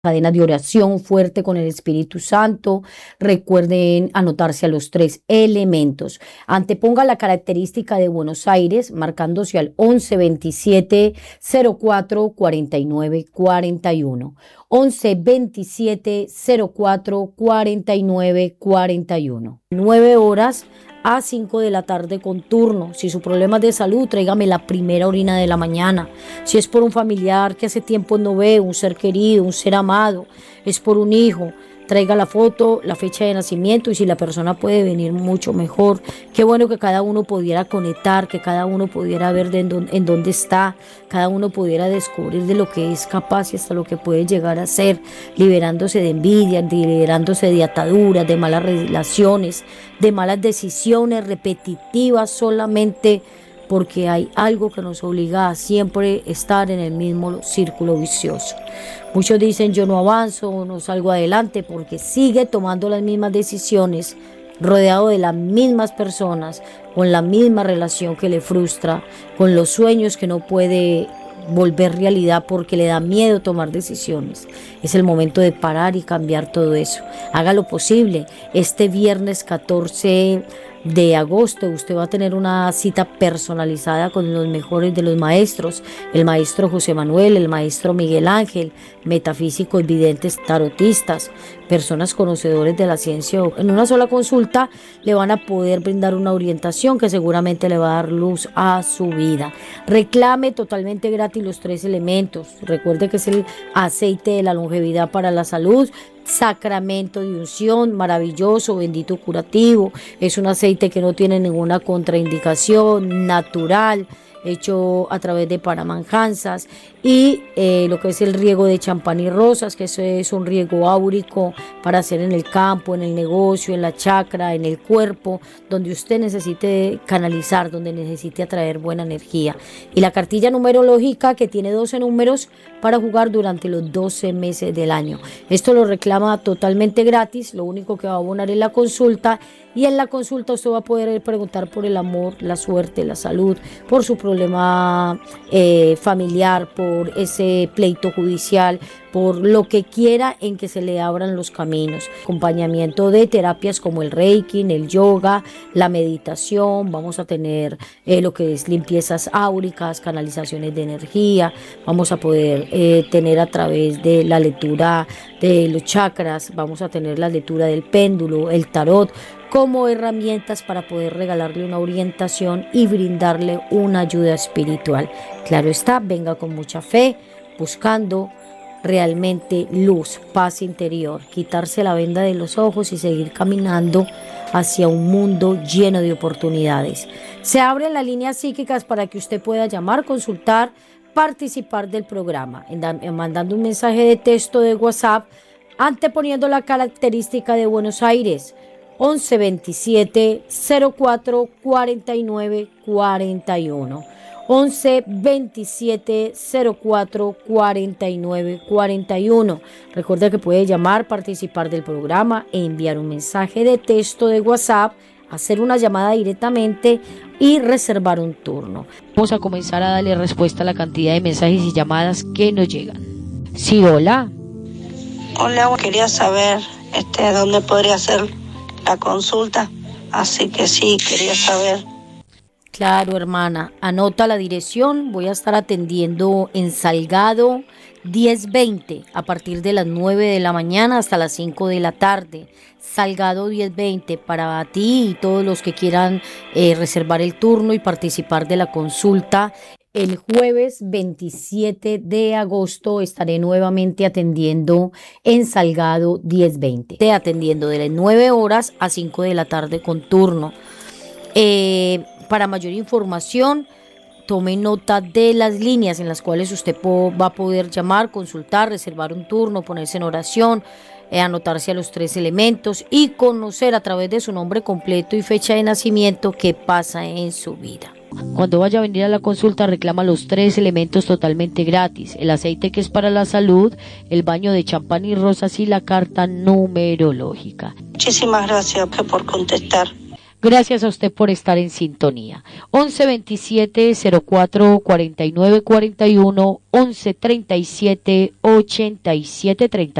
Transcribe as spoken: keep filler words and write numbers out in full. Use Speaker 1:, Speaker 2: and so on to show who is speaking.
Speaker 1: Cadena de oración fuerte con el Espíritu Santo. Recuerden anotarse a los tres elementos. Anteponga la característica de Buenos Aires, marcándose al once veintisiete cero cuatro cuarenta y nueve cuarenta y uno. once veintisiete cero cuatro cuarenta y nueve cuarenta y uno. nueve horas a cinco de la tarde con turno. Si su problema es de salud, tráigame la primera orina de la mañana. Si es por un familiar que hace tiempo no ve, un ser querido, un ser amado, es por un hijo, traiga la foto, la fecha de nacimiento, y si la persona puede venir, mucho mejor. Qué bueno que cada uno pudiera conectar, que cada uno pudiera ver de en, dónde, en dónde está, cada uno pudiera descubrir de lo que es capaz y hasta lo que puede llegar a ser, liberándose de envidia, liberándose de ataduras, de malas relaciones, de malas decisiones repetitivas solamente porque hay algo que nos obliga a siempre estar en el mismo círculo vicioso. Muchos dicen yo no avanzo, no salgo adelante porque sigue tomando las mismas decisiones, rodeado de las mismas personas, con la misma relación que le frustra, con los sueños que no puede volver realidad porque le da miedo tomar decisiones. Es el momento de parar y cambiar todo eso. Haga lo posible. Este viernes catorce de agosto usted va a tener una cita personalizada con los mejores de los maestros, el maestro José Manuel, el maestro Miguel Ángel, metafísicos, videntes, tarotistas, personas conocedores de la ciencia. En una sola consulta le van a poder brindar una orientación que seguramente le va a dar luz a su vida. Reclame totalmente gratis los tres elementos. Recuerde que es el aceite de la longevidad para la salud, sacramento de unción, maravilloso, bendito curativo. Es un aceite que no tiene ninguna contraindicación, natural, hecho a través de paramanjanzas, y eh, lo que es el riego de champán y rosas, que eso es un riego áurico para hacer en el campo, en el negocio, en la chakra, en el cuerpo, donde usted necesite canalizar, donde necesite atraer buena energía. Y la cartilla numerológica, que tiene doce números para jugar durante los doce meses del año. Esto lo reclama totalmente gratis, lo único que va a abonar es la consulta, y en la consulta usted va a poder preguntar por el amor, la suerte, la salud, por su problema eh, familiar, por ese pleito judicial, por lo que quiera en que se le abran los caminos. Acompañamiento de terapias como el Reiki, el yoga, la meditación. Vamos a tener eh, lo que es limpiezas áuricas, canalizaciones de energía. Vamos a poder eh, tener a través de la lectura de los chakras, vamos a tener la lectura del péndulo, el tarot, como herramientas para poder regalarle una orientación y brindarle una ayuda espiritual. Claro está, venga con mucha fe, buscando realmente luz, paz interior, quitarse la venda de los ojos y seguir caminando hacia un mundo lleno de oportunidades. Se abren las líneas psíquicas para que usted pueda llamar, consultar, participar del programa, mandando un mensaje de texto de WhatsApp, anteponiendo la característica de Buenos Aires, once veintisiete cero cuatro cuarenta y nueve cuarenta y uno. once veintisiete cero cuatro cuarenta y nueve cuarenta y uno. Recuerda que puede llamar, participar del programa, enviar un mensaje de texto de WhatsApp, hacer una llamada directamente y reservar un turno. Vamos a comenzar a darle respuesta a la cantidad de mensajes y llamadas que nos llegan. Sí, hola.
Speaker 2: Hola, quería saber este, dónde podría hacer la consulta, así que sí, quería saber.
Speaker 1: Claro, hermana, anota la dirección. Voy a estar atendiendo en Salgado diez veinte a partir de las nueve de la mañana hasta las cinco de la tarde. Salgado diez veinte para ti y todos los que quieran eh, reservar el turno y participar de la consulta. El jueves veintisiete de agosto estaré nuevamente atendiendo en Salgado diez veinte. Esté atendiendo de las nueve horas a cinco de la tarde con turno. Eh, para mayor información, tome nota de las líneas en las cuales usted po- va a poder llamar, consultar, reservar un turno, ponerse en oración, eh, anotarse a los tres elementos y conocer a través de su nombre completo y fecha de nacimiento qué pasa en su vida. Cuando vaya a venir a la consulta, reclama los tres elementos totalmente gratis: el aceite, que es para la salud, el baño de champán y rosas, y la carta numerológica.
Speaker 2: Muchísimas gracias por contestar.
Speaker 1: Gracias a usted por estar en sintonía. once veintisiete cero cuatro cuarenta y nueve cuarenta y uno, once treinta y siete ochenta y siete treinta.